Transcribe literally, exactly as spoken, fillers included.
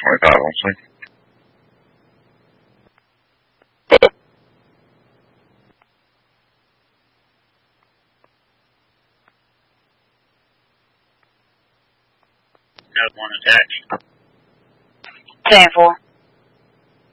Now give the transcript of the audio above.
twenty-five on C. Node one attached. ten four.